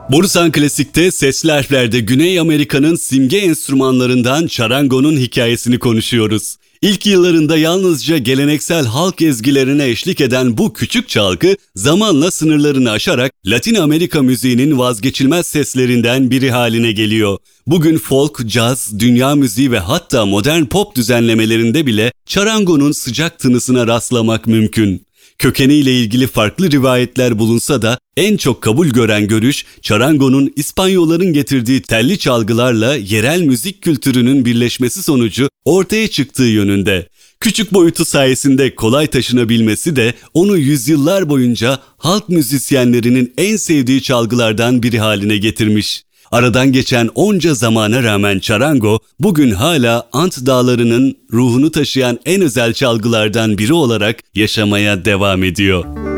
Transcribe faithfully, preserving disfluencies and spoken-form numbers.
Borusan Klasik'te Sesli Harfler'de Güney Amerika'nın simge enstrümanlarından çarangonun hikayesini konuşuyoruz. İlk yıllarında yalnızca geleneksel halk ezgilerine eşlik eden bu küçük çalgı zamanla sınırlarını aşarak Latin Amerika müziğinin vazgeçilmez seslerinden biri haline geliyor. Bugün folk, caz, dünya müziği ve hatta modern pop düzenlemelerinde bile çarangonun sıcak tınısına rastlamak mümkün. Kökeniyle ilgili farklı rivayetler bulunsa da en çok kabul gören görüş, çarangonun İspanyolların getirdiği telli çalgılarla yerel müzik kültürünün birleşmesi sonucu ortaya çıktığı yönünde. Küçük boyutu sayesinde kolay taşınabilmesi de onu yüzyıllar boyunca halk müzisyenlerinin en sevdiği çalgılardan biri haline getirmiş. Aradan geçen onca zamana rağmen çarango bugün hala Ant Dağları'nın ruhunu taşıyan en özel çalgılardan biri olarak yaşamaya devam ediyor.